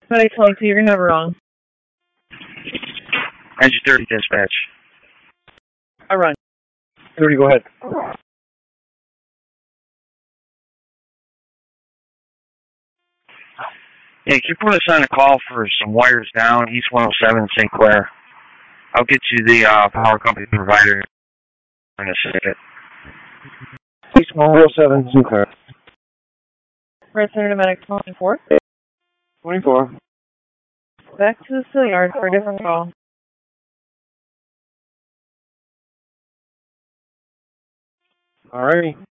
But I told you, you're gonna have it wrong. Engine 30 dispatch. I run. 30, go ahead. Yeah, can you put us on a call for some wires down, East 107 St. Clair? I'll get you the power company provider in a second. East 107 Sinclair. Red Center Pneumatic 24. 24. Back to the steel yard for a different call. Alrighty.